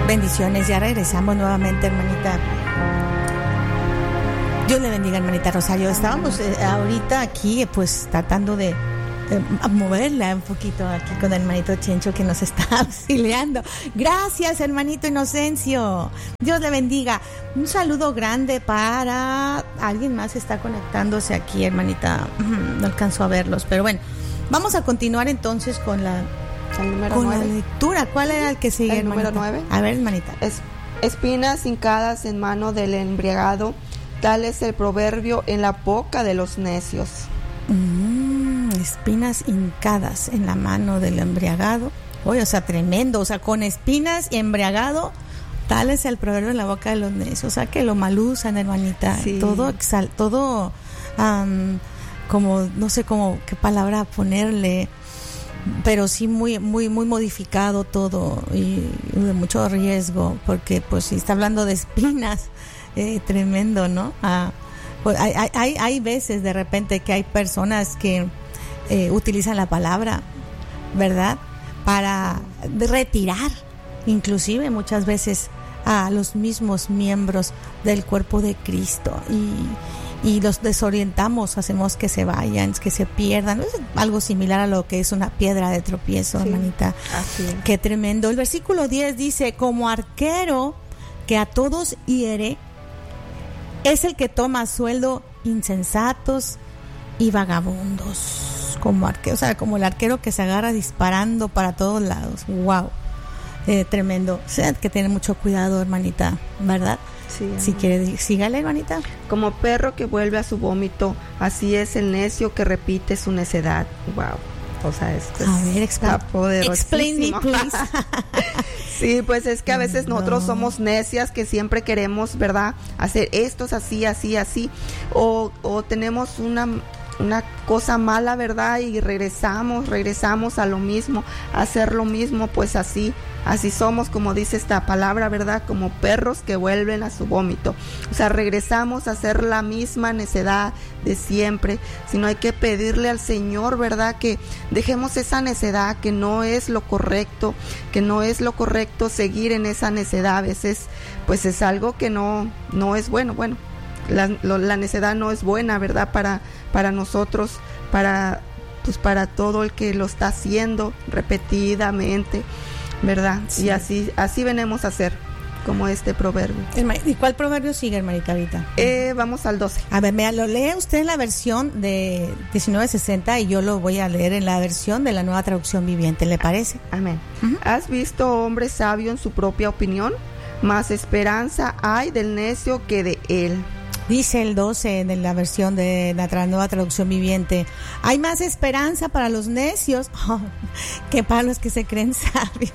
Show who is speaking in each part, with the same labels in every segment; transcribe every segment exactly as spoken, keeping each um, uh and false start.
Speaker 1: Bendiciones, ya regresamos nuevamente, hermanita. Dios le bendiga, hermanita Rosario. Estábamos eh, ahorita aquí, pues, tratando de eh, moverla un poquito aquí con el hermanito Chencho que nos está auxiliando. Gracias, hermanito Inocencio. Dios le bendiga. Un saludo grande para... Alguien más está conectándose aquí, hermanita. No alcanzó a verlos, pero bueno. Vamos a continuar entonces con la...
Speaker 2: El número
Speaker 1: con
Speaker 2: nueve.
Speaker 1: la lectura. ¿Cuál era el que sigue,
Speaker 2: el
Speaker 1: hermanita?
Speaker 2: número nueve.
Speaker 1: A ver, hermanita.
Speaker 2: Es, espinas hincadas en mano del embriagado, tal es el proverbio en la boca de los necios.
Speaker 1: Mm, espinas hincadas en la mano del embriagado. Oye, o sea, tremendo. O sea, con espinas y embriagado, tal es el proverbio en la boca de los necios. O sea, que lo malusan, hermanita.
Speaker 2: Sí.
Speaker 1: Todo, exal, todo, um, como, no sé cómo, qué palabra ponerle, pero sí muy muy muy modificado todo y de mucho riesgo, porque pues si está hablando de espinas, eh, tremendo, ¿no? Ah, pues hay, hay hay veces de repente que hay personas que eh, utilizan la palabra, ¿verdad?, para retirar inclusive muchas veces a los mismos miembros del cuerpo de Cristo, y y los desorientamos, hacemos que se vayan, que se pierdan. Es algo similar a lo que es una piedra de tropiezo, sí, hermanita.
Speaker 2: Así es.
Speaker 1: Qué tremendo. El versículo diez dice: como arquero que a todos hiere, es el que toma a sueldo insensatos y vagabundos. Como arquero, o sea, como el arquero que se agarra disparando para todos lados. Wow. Eh, tremendo. O sea, que tener mucho cuidado, hermanita, ¿verdad?
Speaker 2: Sí,
Speaker 1: si quiere, sígale, hermanita.
Speaker 2: Como perro que vuelve a su vómito, así es el necio que repite su necedad. Wow. O sea, esto
Speaker 1: a ver,
Speaker 2: está poderosísimo.
Speaker 1: Explain me, please.
Speaker 2: Sí, pues es que a veces
Speaker 1: no.
Speaker 2: nosotros somos necias, que siempre queremos, ¿verdad?, hacer estos así, así, así, o, o tenemos una una cosa mala, ¿verdad?, y regresamos, regresamos a lo mismo, a hacer lo mismo. Pues así, así somos, como dice esta palabra, ¿verdad?, como perros que vuelven a su vómito. O sea, regresamos a hacer la misma necedad de siempre. Sino hay que pedirle al Señor, ¿verdad?, que dejemos esa necedad, que no es lo correcto, que no es lo correcto seguir en esa necedad. A veces, pues es algo que no, no es bueno, bueno. La, lo, la necedad no es buena, ¿verdad?, para, para nosotros, para, pues para todo el que lo está haciendo repetidamente, ¿verdad? Sí. Y así, así venimos a hacer, como este proverbio.
Speaker 1: ¿Y cuál proverbio sigue, hermanita, ahorita?
Speaker 2: Eh, vamos al doce.
Speaker 1: A ver, mira, lo lee usted en la versión de diecinueve sesenta y yo lo voy a leer en la versión de la Nueva Traducción Viviente, ¿le parece?
Speaker 2: Amén. Uh-huh. ¿Has visto hombre sabio en su propia opinión? Más esperanza hay del necio que de él.
Speaker 1: Dice el doce de la versión de la Nueva Traducción Viviente: hay más esperanza para los necios oh, que para los que se creen sabios.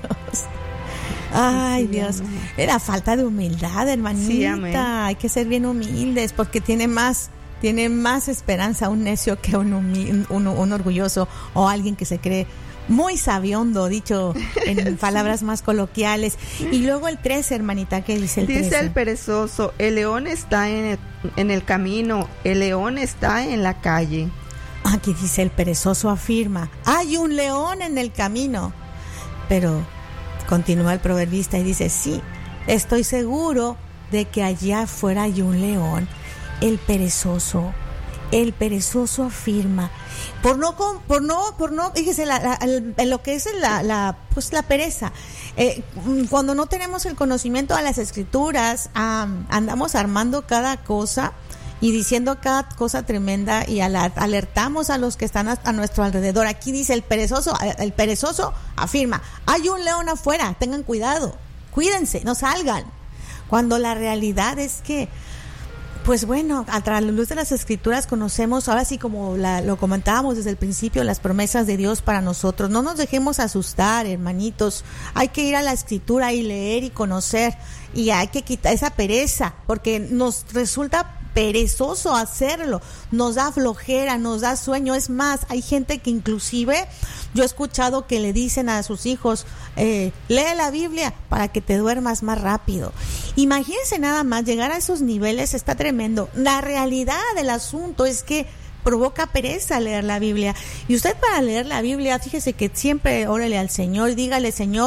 Speaker 1: Ay, sí, Dios, amén. Era falta de humildad, hermanita. Sí, hay que ser bien humildes, porque tiene más tiene más esperanza un necio que un, humil, un, un orgulloso o alguien que se cree muy sabiondo, dicho en sí. palabras más coloquiales. Y luego el trece, hermanita, ¿qué dice el trece?
Speaker 2: Dice el perezoso: el león está en el, en el camino, el león está en la calle.
Speaker 1: Aquí dice: el perezoso afirma, hay un león en el camino. Pero continúa el proverbista y dice: sí, estoy seguro de que allá afuera hay un león. El perezoso El perezoso afirma, por no, por no, por no, fíjese, la, la, el, lo que es la, la, pues la pereza. Eh, cuando no tenemos el conocimiento de las escrituras, um, andamos armando cada cosa y diciendo cada cosa tremenda y alertamos a los que están a, a nuestro alrededor. Aquí dice el perezoso, el perezoso afirma, hay un león afuera, tengan cuidado, cuídense, no salgan. Cuando la realidad es que, pues bueno, a la luz de las escrituras conocemos, ahora sí, como la, lo comentábamos desde el principio, las promesas de Dios para nosotros. No nos dejemos asustar, hermanitos. Hay que ir a la escritura y leer y conocer, y hay que quitar esa pereza, porque nos resulta perezoso hacerlo, nos da flojera, nos da sueño. Es más, hay gente que inclusive, yo he escuchado que le dicen a sus hijos, eh, lee la Biblia para que te duermas más rápido. Imagínense nada más, llegar a esos niveles está tremendo. La realidad del asunto es que provoca pereza leer la Biblia. Y usted, para leer la Biblia, fíjese que siempre órale al Señor y dígale: Señor,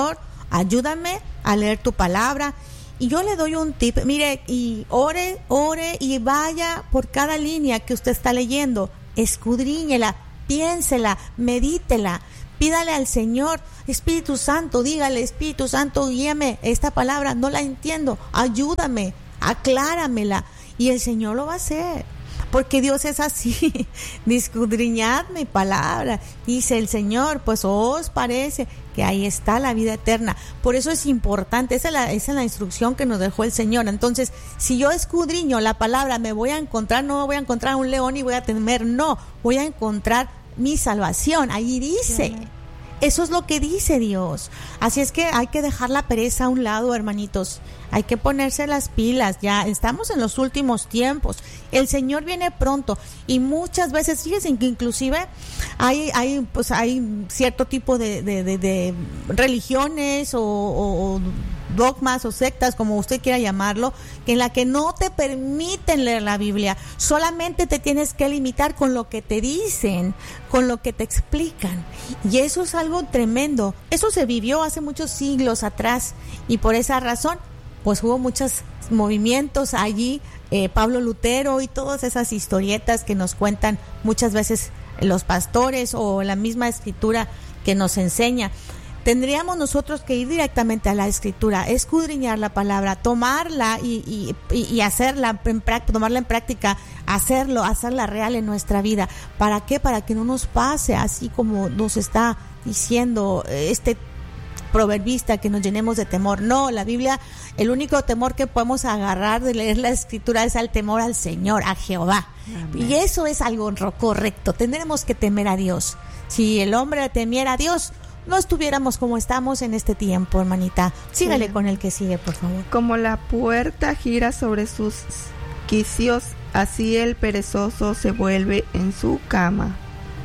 Speaker 1: ayúdame a leer tu palabra. Y yo le doy un tip, mire, y ore, ore y vaya por cada línea que usted está leyendo, escudriñela, piénsela, medítela, pídale al Señor, Espíritu Santo, dígale, Espíritu Santo, guíame, esta palabra no la entiendo, ayúdame, acláramela, y el Señor lo va a hacer. Porque Dios es así, escudriñad mi palabra, dice el Señor, pues os parece que ahí está la vida eterna. Por eso es importante, esa es la, esa es la instrucción que nos dejó el Señor. Entonces, si yo escudriño la palabra, me voy a encontrar, no voy a encontrar un león y voy a temer, no, voy a encontrar mi salvación, ahí dice. Sí. Eso es lo que dice Dios. Así es que hay que dejar la pereza a un lado, hermanitos. Hay que ponerse las pilas. Ya estamos en los últimos tiempos. El Señor viene pronto. Y muchas veces, fíjense que inclusive hay, hay, pues hay cierto tipo de, de, de, de religiones o, o, o dogmas o sectas, como usted quiera llamarlo, en la que no te permiten leer la Biblia. Solamente te tienes que limitar con lo que te dicen, con lo que te explican. Y eso es algo tremendo. Eso se vivió hace muchos siglos atrás, y por esa razón pues hubo muchos movimientos allí, eh, Pablo Lutero y todas esas historietas que nos cuentan muchas veces los pastores o la misma escritura que nos enseña. Tendríamos nosotros que ir directamente a la escritura, escudriñar la palabra, tomarla y, y, y hacerla en práctica, tomarla en práctica, hacerlo, hacerla real en nuestra vida. ¿Para qué? Para que no nos pase así como nos está diciendo este proverbista, que nos llenemos de temor. No, la Biblia, el único temor que podemos agarrar de leer la escritura es al temor al Señor, a Jehová. Amén. Y eso es algo correcto. Tendremos que temer a Dios. Si el hombre temiera a Dios, no estuviéramos como estamos en este tiempo, hermanita. Sígale sí. Con el que sigue, por favor.
Speaker 2: Como la puerta gira sobre sus quicios, así el perezoso se vuelve en su cama.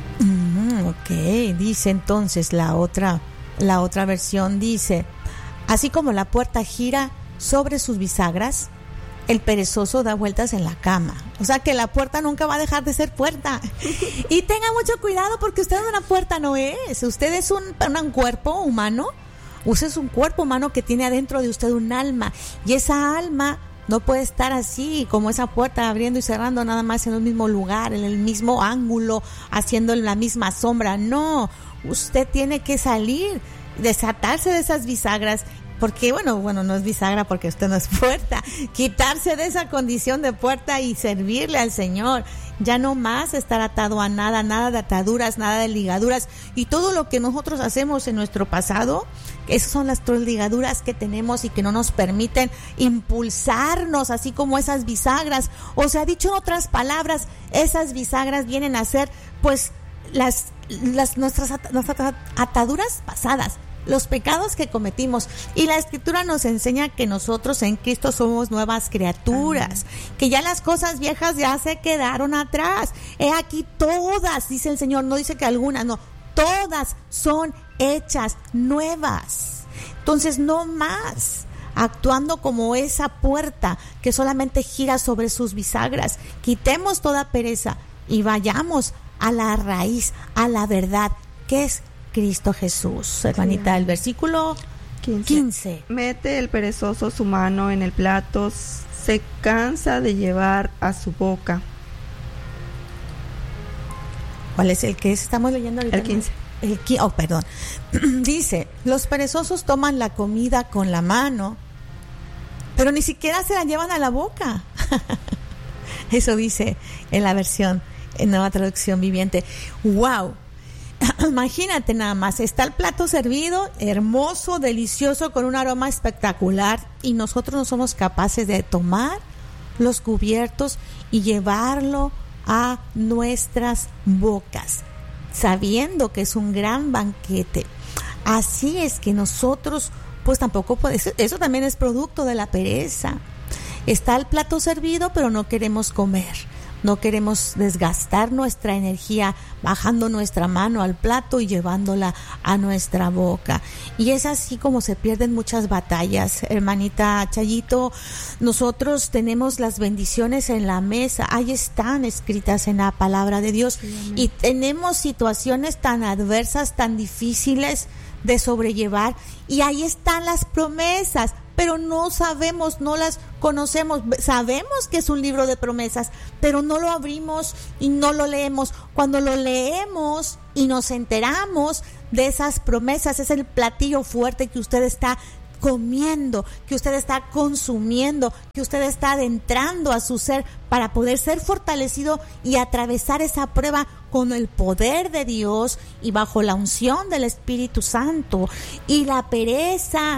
Speaker 1: Mm, ok, dice entonces la otra, la otra versión, dice, así como la puerta gira sobre sus bisagras, el perezoso da vueltas en la cama. O sea que la puerta nunca va a dejar de ser puerta. Y tenga mucho cuidado, porque usted una puerta no es. Usted es un, un cuerpo humano. Usted es un cuerpo humano que tiene adentro de usted un alma. Y esa alma no puede estar así, como esa puerta abriendo y cerrando nada más en el mismo lugar, en el mismo ángulo, haciendo la misma sombra. No, usted tiene que salir, desatarse de esas bisagras. Porque, bueno, bueno, no es bisagra porque usted no es puerta. Quitarse de esa condición de puerta y servirle al Señor. Ya no más estar atado a nada, nada de ataduras, nada de ligaduras. Y todo lo que nosotros hacemos en nuestro pasado, esas son las tres ligaduras que tenemos y que no nos permiten impulsarnos, así como esas bisagras. O sea, dicho en otras palabras, esas bisagras vienen a ser, pues, las, las nuestras, nuestras ataduras pasadas, los pecados que cometimos. Y la escritura nos enseña que nosotros en Cristo somos nuevas criaturas. Amén. Que ya las cosas viejas ya se quedaron atrás. He aquí todas, dice el Señor, no dice que algunas, no, todas son hechas nuevas. Entonces no más actuando como esa puerta que solamente gira sobre sus bisagras. Quitemos toda pereza y vayamos a la raíz, a la verdad, que es Cristo Jesús. Hermanita, el versículo quince.
Speaker 2: Mete el perezoso su mano en el plato, se cansa de llevar a su boca.
Speaker 1: ¿Cuál es el que estamos leyendo ahorita?
Speaker 2: El quince.
Speaker 1: El qui- oh, perdón. Dice, los perezosos toman la comida con la mano, pero ni siquiera se la llevan a la boca. Eso dice en la versión, en Nueva Traducción Viviente. ¡Wow! Imagínate nada más, está el plato servido, hermoso, delicioso, con un aroma espectacular, y nosotros no somos capaces de tomar los cubiertos y llevarlo a nuestras bocas, sabiendo que es un gran banquete. Así es que nosotros, pues tampoco podemos, eso también es producto de la pereza. Está el plato servido, pero no queremos comer. No queremos desgastar nuestra energía bajando nuestra mano al plato y llevándola a nuestra boca. Y es así como se pierden muchas batallas, hermanita Chayito. Nosotros tenemos las bendiciones en la mesa, ahí están escritas en la palabra de Dios. Sí, y tenemos situaciones tan adversas, tan difíciles, de sobrellevar. Y ahí están las promesas, pero no sabemos, no las conocemos. Sabemos que es un libro de promesas, pero no lo abrimos y no lo leemos. Cuando lo leemos y nos enteramos de esas promesas, es el platillo fuerte que usted está comiendo, que usted está consumiendo, que usted está adentrando a su ser para poder ser fortalecido y atravesar esa prueba con el poder de Dios y bajo la unción del Espíritu Santo. Y la pereza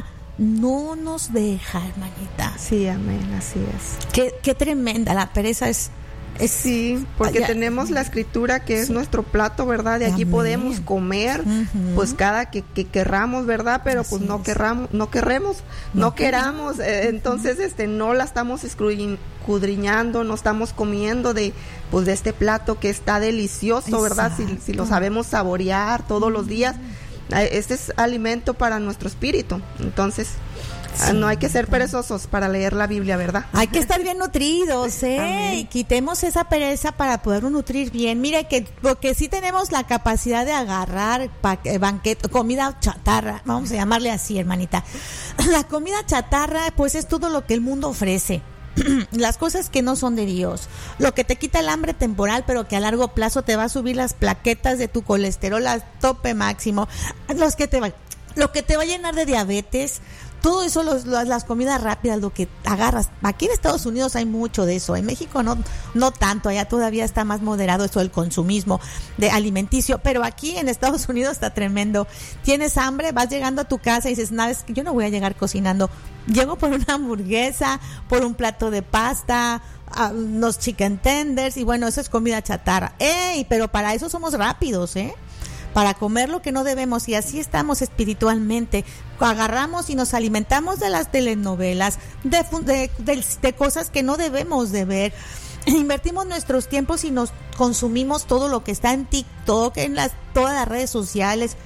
Speaker 1: no nos deja, hermanita.
Speaker 2: Sí, amén, así es.
Speaker 1: Qué, qué tremenda, la pereza es... Es,
Speaker 2: sí, porque allá, tenemos la escritura que es sí. nuestro plato, ¿verdad? De aquí Amén. Podemos comer, uh-huh. pues cada que, que querramos, ¿verdad? Pero Así pues no es. querramos, no querremos, no, no queramos, eh, entonces este no la estamos escudriñando, no estamos comiendo de pues de este plato que está delicioso, Exacto. ¿verdad? Si, si lo sabemos saborear todos uh-huh. los días, este es alimento para nuestro espíritu, entonces... Sí. No hay que ser perezosos para leer la Biblia, ¿verdad?
Speaker 1: Hay que estar bien nutridos, ¿eh? Amén. Y quitemos esa pereza para podernos nutrir bien. Mire que, porque sí tenemos la capacidad de agarrar pa- banquete, comida chatarra, vamos a llamarle así, hermanita. La comida chatarra, pues es todo lo que el mundo ofrece. Las cosas que no son de Dios, lo que te quita el hambre temporal, pero que a largo plazo te va a subir las plaquetas de tu colesterol a tope máximo, los que te va, lo que te va a llenar de diabetes. Todo eso, los, los, las comidas rápidas, lo que agarras. Aquí en Estados Unidos hay mucho de eso. En México no no tanto. Allá todavía está más moderado eso del consumismo de alimenticio. Pero aquí en Estados Unidos está tremendo. Tienes hambre, vas llegando a tu casa y dices, no, es que yo no voy a llegar cocinando. Llego por una hamburguesa, por un plato de pasta, uh, unos chicken tenders. Y bueno, eso es comida chatarra. ¡Ey! Pero para eso somos rápidos, ¿eh? Para comer lo que no debemos, y así estamos espiritualmente. Agarramos y nos alimentamos de las telenovelas, de, de, de, de cosas que no debemos de ver. Invertimos nuestros tiempos y nos consumimos todo lo que está en TikTok, en las, todas las redes sociales.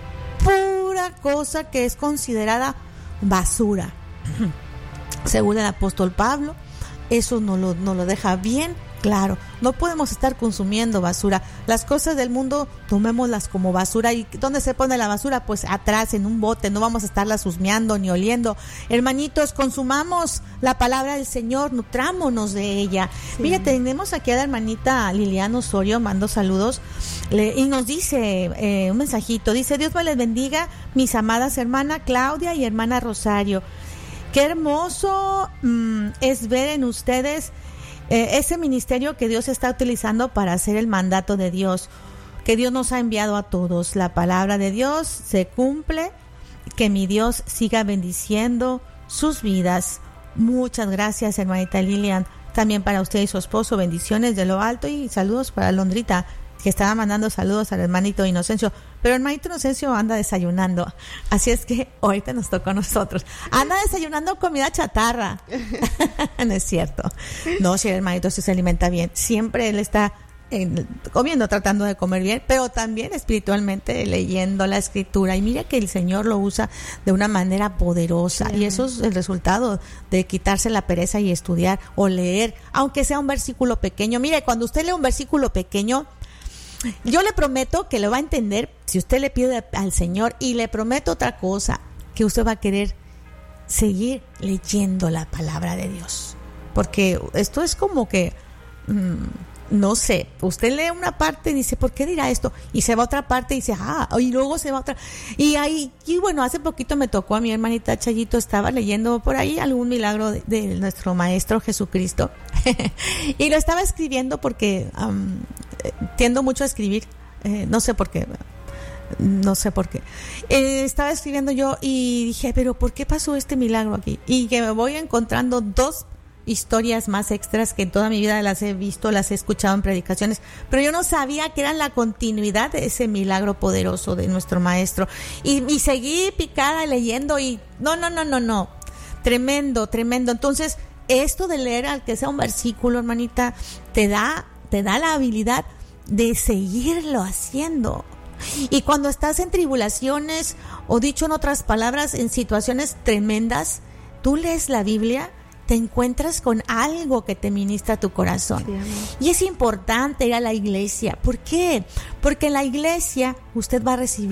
Speaker 1: Pura cosa que es considerada basura. Según el apóstol Pablo, eso no lo, no lo deja bien claro. No podemos estar consumiendo basura. Las cosas del mundo, tomémoslas como basura. ¿Y dónde se pone la basura? Pues atrás, en un bote. No vamos a estarlas husmeando ni oliendo. Hermanitos, consumamos la palabra del Señor, nutrámonos de ella. Sí. Mira, tenemos aquí a la hermanita Liliana Osorio, mando saludos, le, y nos dice eh, un mensajito. Dice, Dios me les bendiga, mis amadas hermana Claudia y hermana Rosario. Qué hermoso mmm, es ver en ustedes Eh, ese ministerio que Dios está utilizando para hacer el mandato de Dios, que Dios nos ha enviado a todos. La palabra de Dios se cumple, que mi Dios siga bendiciendo sus vidas. Muchas gracias, hermanita Lilian. También para usted y su esposo, bendiciones de lo alto, y saludos para Londrita, que estaba mandando saludos al hermanito Inocencio, pero el hermanito Inocencio anda desayunando, así es que ahorita nos tocó a nosotros. Anda desayunando comida chatarra. No es cierto. No, si el hermanito se alimenta bien, siempre él está eh, comiendo, tratando de comer bien, pero también espiritualmente leyendo la escritura, y mira que el Señor lo usa de una manera poderosa, sí, y eso es el resultado de quitarse la pereza y estudiar o leer, aunque sea un versículo pequeño. Mire, cuando usted lee un versículo pequeño, yo le prometo que lo va a entender si usted le pide al Señor, y le prometo otra cosa, que usted va a querer seguir leyendo la palabra de Dios, porque esto es como que mmm, no sé, usted lee una parte y dice, ¿por qué dirá esto? Y se va a otra parte y dice, ah, y luego se va a otra. Y ahí, y bueno, hace poquito me tocó a mi hermanita Chayito, estaba leyendo por ahí algún milagro de, de nuestro Maestro Jesucristo. Y lo estaba escribiendo porque um, tiendo mucho a escribir, eh, no sé por qué. No sé por qué. Eh, estaba escribiendo yo y dije, pero ¿por qué pasó este milagro aquí? Y que me voy encontrando dos historias más extras que en toda mi vida las he visto, las he escuchado en predicaciones, pero yo no sabía que eran la continuidad de ese milagro poderoso de nuestro Maestro. Y, y seguí picada leyendo y no, no, no, no, no. Tremendo, tremendo. Entonces, esto de leer al que sea un versículo, hermanita, te da, te da la habilidad de seguirlo haciendo. Y cuando estás en tribulaciones, o dicho en otras palabras, en situaciones tremendas, tú lees la Biblia, te encuentras con algo que te ministra tu corazón. Sí, y es importante ir a la iglesia. ¿Por qué? Porque en la iglesia usted va a recibir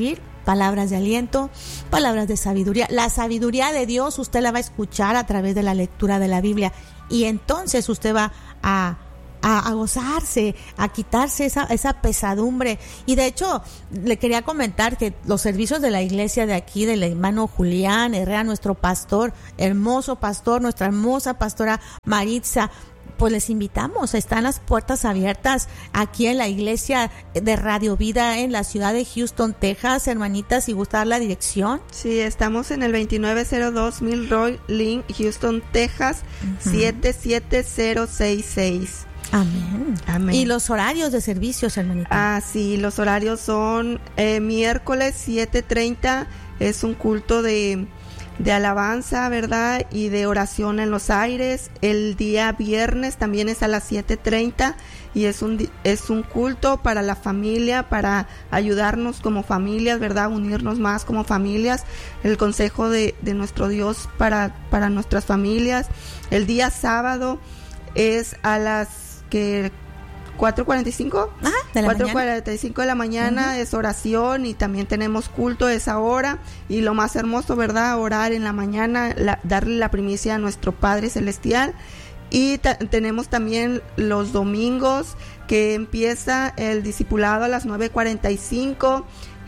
Speaker 1: palabras de aliento, palabras de sabiduría. La sabiduría de Dios usted la va a escuchar a través de la lectura de la Biblia, y entonces usted va a A, a gozarse, a quitarse esa, esa pesadumbre. Y de hecho, le quería comentar que los servicios de la iglesia de aquí, del hermano Julián Herrera, nuestro pastor, hermoso pastor, nuestra hermosa pastora Maritza, pues les invitamos, están las puertas abiertas aquí en la iglesia de Radio Vida en la ciudad de Houston, Texas. Hermanitas, si gusta dar la dirección.
Speaker 2: Sí, estamos en el veintinueve cero dos Milroy Lane, Houston, Texas, uh-huh. siete siete cero seis seis.
Speaker 1: Amén. Amén. ¿Y los horarios de servicios, hermanita?
Speaker 2: Ah, sí, los horarios son eh, miércoles siete treinta, es un culto de, de alabanza, ¿verdad? Y de oración en los aires. El día viernes también es a las siete treinta y es un, es un culto para la familia, para ayudarnos como familias, ¿verdad? Unirnos más como familias. El consejo de, de nuestro Dios para, para nuestras familias. El día sábado es a las que cuatro cuarenta y cinco
Speaker 1: Ajá, de la
Speaker 2: cuatro
Speaker 1: mañana.
Speaker 2: cuarenta y cinco de la mañana, uh-huh. es oración, y también tenemos culto a esa hora, y lo más hermoso, ¿verdad? Orar en la mañana, la, darle la primicia a nuestro Padre Celestial. Y ta- tenemos también los domingos que empieza el discipulado a las nueve cuarenta y cinco,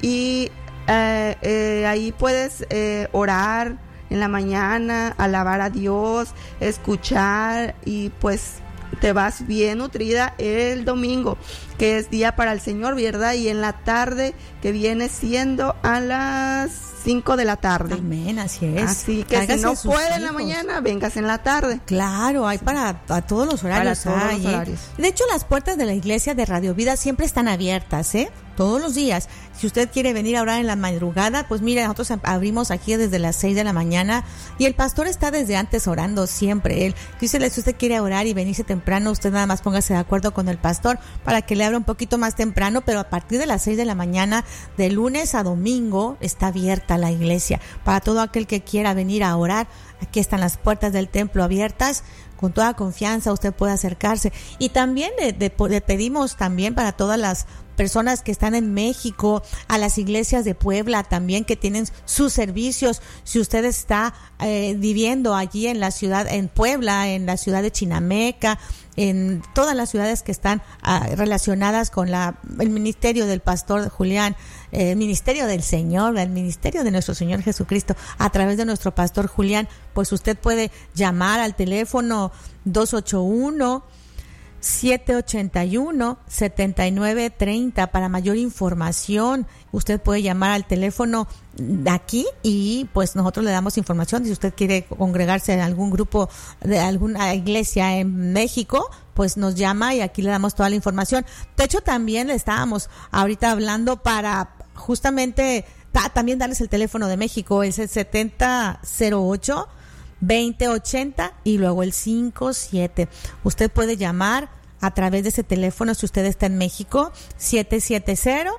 Speaker 2: y eh, eh, ahí puedes eh, orar en la mañana, alabar a Dios, escuchar, y pues te vas bien nutrida el domingo, que es día para el Señor, ¿verdad? Y en la tarde, que viene siendo a las cinco de la tarde.
Speaker 1: Amén, así es.
Speaker 2: Así que
Speaker 1: Hágase
Speaker 2: si no puede
Speaker 1: hijos.
Speaker 2: en la mañana, vengas en la tarde.
Speaker 1: Claro, hay para, para todos los horarios.
Speaker 2: Para todos
Speaker 1: hay,
Speaker 2: los horarios.
Speaker 1: ¿eh? De hecho, las puertas de la iglesia de Radio Vida siempre están abiertas, ¿eh? Todos los días. Si usted quiere venir a orar en la madrugada, pues mire, nosotros abrimos aquí desde las seis de la mañana, y el pastor está desde antes orando siempre. Él dice, si usted quiere orar y venirse temprano, usted nada más póngase de acuerdo con el pastor para que le abra un poquito más temprano, pero a partir de las seis de la mañana, de lunes a domingo, está abierta la iglesia. Para todo aquel que quiera venir a orar, aquí están las puertas del templo abiertas. Con toda confianza usted puede acercarse. Y también le, le, le pedimos también para todas las personas que están en México, a las iglesias de Puebla también, que tienen sus servicios. Si usted está eh, viviendo allí en la ciudad, en Puebla, en la ciudad de Chinameca, en todas las ciudades que están ah, relacionadas con la el ministerio del pastor Julián, el eh, ministerio del Señor, el ministerio de nuestro Señor Jesucristo, a través de nuestro pastor Julián, pues usted puede llamar al teléfono dos ocho uno, siete ocho uno, siete nueve tres cero para mayor información. Usted puede llamar al teléfono de aquí y pues nosotros le damos información. Si usted quiere congregarse en algún grupo de alguna iglesia en México, pues nos llama y aquí le damos toda la información. De hecho, también le estábamos ahorita hablando para justamente ta, también darles el teléfono de México, es el setenta cero ocho, veinte ochenta y luego el cinco siete. Usted puede llamar a través de ese teléfono si usted está en México, siete siete cero,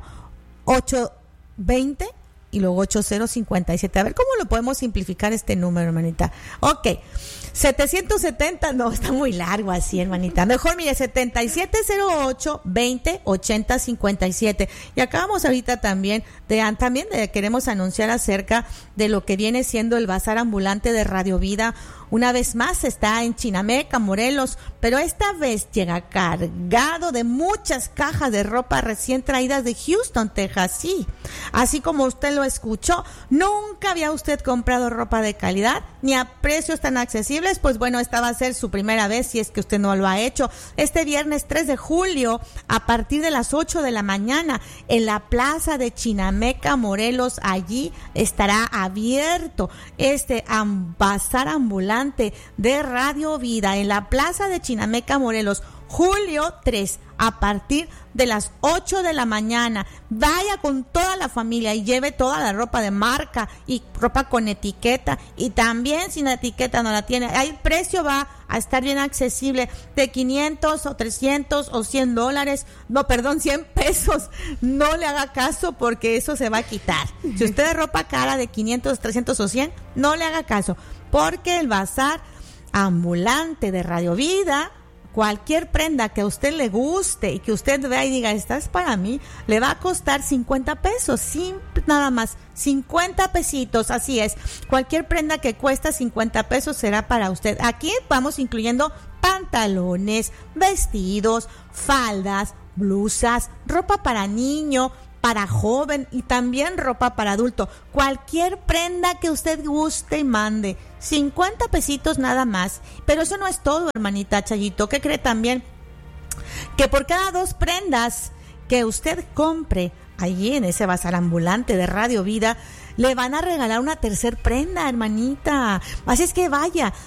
Speaker 1: ocho dos cero y luego ocho cero cinco siete. A ver, ¿cómo lo podemos simplificar este número, hermanita? Ok, setecientos setenta, no, está muy largo así, hermanita. Mejor, mire, setenta y siete cero ocho, veinte ochenta cincuenta y siete. Y acabamos ahorita también de, también de, queremos anunciar acerca de lo que viene siendo el bazar ambulante de Radio Vida. Una vez más está en Chinameca, Morelos, pero esta vez llega cargado de muchas cajas de ropa recién traídas de Houston, Texas. Sí, así como usted lo escuchó, nunca había usted comprado ropa de calidad ni a precios tan accesibles. Pues bueno, esta va a ser su primera vez si es que usted no lo ha hecho. Este viernes tres de julio, a partir de las ocho de la mañana, en la plaza de Chinameca, Morelos, allí estará abierto este bazar ambulante de Radio Vida en la plaza de Chinameca, Morelos, julio tres, a partir de las ocho de la mañana. Vaya con toda la familia y lleve toda la ropa de marca y ropa con etiqueta, y también sin etiqueta no la tiene. El precio va a estar bien accesible, de quinientos o trescientos o cien dólares, no, perdón, cien pesos. No le haga caso porque eso se va a quitar. Si usted es ropa cara de quinientos, trescientos o cien, no le haga caso, porque el bazar ambulante de Radio Vida, cualquier prenda que a usted le guste y que usted vea y diga, esta es para mí, le va a costar cincuenta pesos, simple nada más, cincuenta pesitos, así es. Cualquier prenda que cuesta cincuenta pesos será para usted. Aquí vamos incluyendo pantalones, vestidos, faldas, blusas, ropa para niño, para joven y también ropa para adulto. Cualquier prenda que usted guste y mande. cincuenta pesitos nada más. Pero eso no es todo, hermanita Chayito. ¿Qué cree también? Que por cada dos prendas que usted compre allí en ese bazar ambulante de Radio Vida, le van a regalar una tercer prenda, hermanita. Así es que vaya,